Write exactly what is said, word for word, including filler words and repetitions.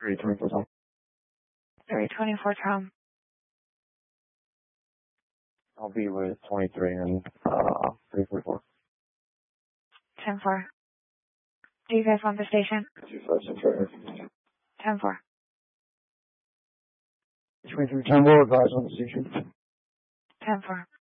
three twenty-four Tom. three twenty-four Tom. I'll be with twenty-three and uh three forty-four. ten four. Do you guys want the station? two five six right here. ten four. twenty-three Tom will advise on the station. ten four.